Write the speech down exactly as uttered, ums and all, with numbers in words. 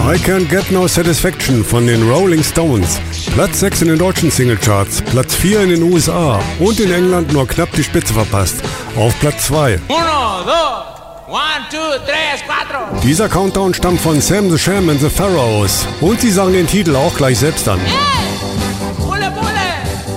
I Can't Get No Satisfaction von den Rolling Stones. Platz sechs in den deutschen Singlecharts, Platz vier in den U S A und in England nur knapp die Spitze verpasst. Auf Platz zwei. Uno, dos, one, two, tres, cuatro. Dieser Countdown stammt von Sam the Sham and the Pharaohs und sie sagen den Titel auch gleich selbst an. Hey!